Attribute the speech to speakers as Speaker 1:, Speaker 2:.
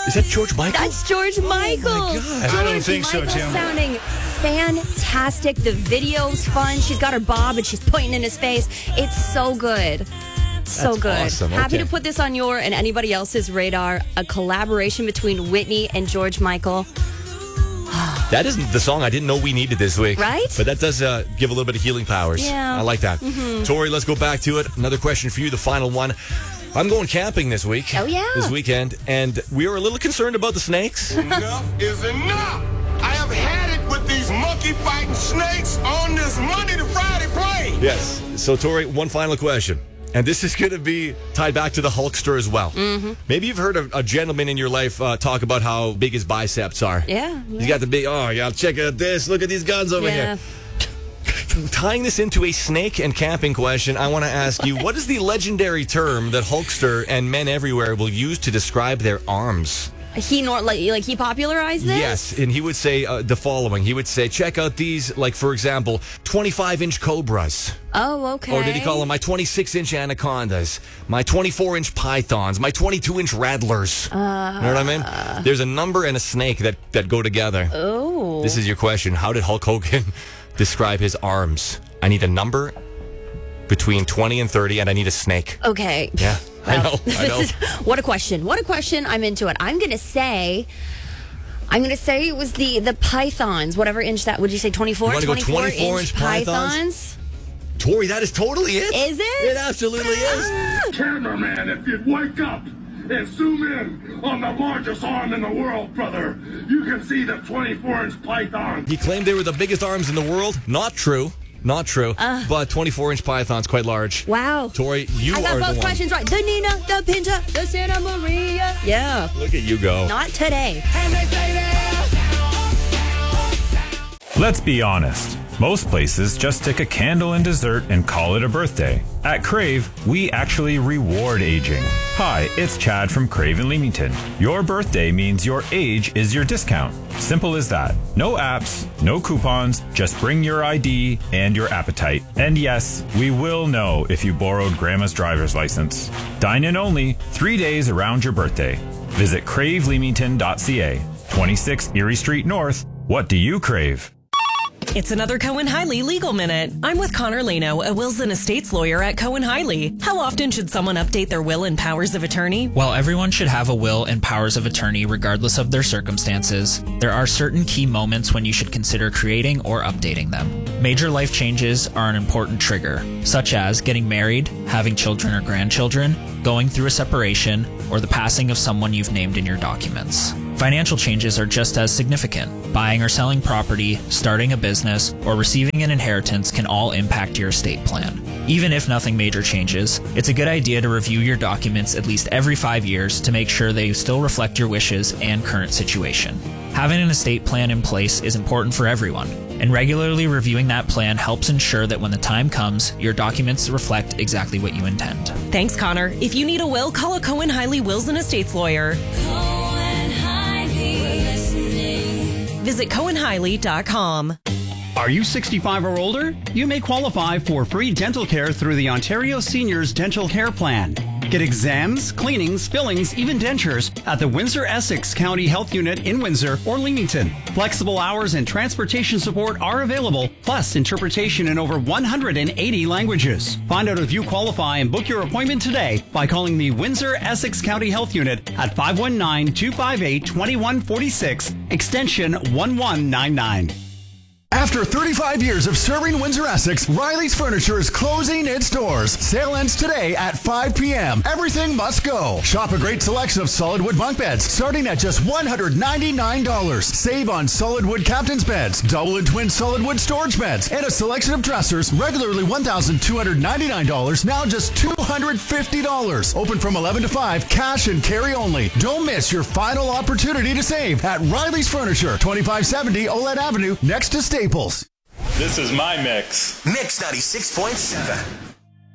Speaker 1: Is that George Michael?
Speaker 2: That's George Michael.
Speaker 1: Oh my God.
Speaker 3: I don't think so, Tim.
Speaker 2: Sounding fantastic. The video's fun. She's got her bob and she's pointing in his face. It's so good. So
Speaker 1: That's
Speaker 2: good.
Speaker 1: awesome.
Speaker 2: Happy
Speaker 1: Okay.
Speaker 2: to put this on your and anybody else's radar. A collaboration between Whitney and George Michael.
Speaker 1: That isn't the song I didn't know we needed this week.
Speaker 2: Right?
Speaker 1: But that does give a little bit of healing powers.
Speaker 2: Yeah.
Speaker 1: I like that. Tori, let's go back to it. Another question for you, the final one. I'm going camping this week.
Speaker 2: Oh, yeah.
Speaker 1: This weekend. And we are a little concerned about the snakes.
Speaker 4: Enough is enough. I have had it with these monkey fighting snakes on this Monday to Friday plane.
Speaker 1: Yes. So, Tori, one final question. And this is going to be tied back to the Hulkster as well. Maybe you've heard a gentleman in your life talk about how big his biceps are.
Speaker 2: Yeah.
Speaker 1: He's got the big, check out this. Look at these guns over
Speaker 2: Yeah.
Speaker 1: here. Tying this into a snake and camping question, I want to ask you, what is the legendary term that Hulkster and men everywhere will use to describe their arms?
Speaker 2: He he popularized this?
Speaker 1: Yes, and he would say the following. He would say, check out these, like, for example, 25-inch cobras.
Speaker 2: Oh, okay.
Speaker 1: Or did he call them my 26-inch anacondas, my 24-inch pythons, my 22-inch rattlers? You know what I mean? There's a number and a snake that go together.
Speaker 2: Oh.
Speaker 1: This is your question. How did Hulk Hogan describe his arms? I need a number between 20 and 30, and I need a snake.
Speaker 2: Okay.
Speaker 1: Yeah, I know.
Speaker 2: What a question. What a question. I'm into it. I'm going to say it was the pythons, whatever inch that, would you say 24?
Speaker 1: You wanna go
Speaker 2: 24-inch
Speaker 1: pythons? Tori, that is totally it.
Speaker 2: Is it?
Speaker 1: It absolutely is.
Speaker 4: Cameraman, if you'd wake up and zoom in on the largest arm in the world, brother, you can see the 24-inch python.
Speaker 1: He claimed they were the biggest arms in the world. Not true. Not true. But 24-inch python's quite large.
Speaker 2: Wow.
Speaker 1: Tori, you
Speaker 2: I
Speaker 1: are
Speaker 2: got
Speaker 1: the
Speaker 2: both
Speaker 1: one.
Speaker 2: questions right. The Nina, the Pinta, the Santa Maria. Yeah.
Speaker 1: Look at you go.
Speaker 2: Not today.
Speaker 3: Let's be honest. Most places just stick a candle in dessert and call it a birthday. At Crave, we actually reward aging. Hi, it's Chad from Crave in Leamington. Your birthday means your age is your discount. Simple as that. No apps, no coupons, just bring your ID and your appetite. And yes, we will know if you borrowed grandma's driver's license. Dine in only 3 days around your birthday. Visit craveleamington.ca. 26 Erie Street North. What do you crave?
Speaker 5: It's another Cohen Hiley Legal Minute. I'm with Connor Leno, a wills and estates lawyer at Cohen Hiley. How often should someone update their will and powers of attorney?
Speaker 6: While everyone should have a will and powers of attorney regardless of their circumstances, there are certain key moments when you should consider creating or updating them. Major life changes are an important trigger, such as getting married, having children or grandchildren, going through a separation, or the passing of someone you've named in your documents. Financial changes are just as significant. Buying or selling property, starting a business, or receiving an inheritance can all impact your estate plan. Even if nothing major changes, it's a good idea to review your documents at least every 5 years to make sure they still reflect your wishes and current situation. Having an estate plan in place is important for everyone, and regularly reviewing that plan helps ensure that when the time comes, your documents reflect exactly what you intend.
Speaker 5: Thanks, Connor. If you need a will, call a Cohen Hiley Wills and Estates lawyer. Visit CohenHiley.com.
Speaker 7: Are you 65 or older? You may qualify for free dental care through the Ontario Seniors Dental Care Plan. Get exams, cleanings, fillings, even dentures at the Windsor-Essex County Health Unit in Windsor or Leamington. Flexible hours and transportation support are available, plus interpretation in over 180 languages. Find out if you qualify and book your appointment today by calling the Windsor-Essex County Health Unit at 519-258-2146, extension 1199.
Speaker 8: After 35 years of serving Windsor-Essex, Riley's Furniture is closing its doors. Sale ends today at 5 p.m. Everything must go. Shop a great selection of solid wood bunk beds starting at just $199. Save on solid wood captain's beds, double and twin solid wood storage beds, and a selection of dressers regularly $1,299, now just $250. Open from 11 to 5, cash and carry only. Don't miss your final opportunity to save at Riley's Furniture, 2570 Olette Avenue, next to Staples.
Speaker 3: This is my mix.
Speaker 9: Mix 96.7.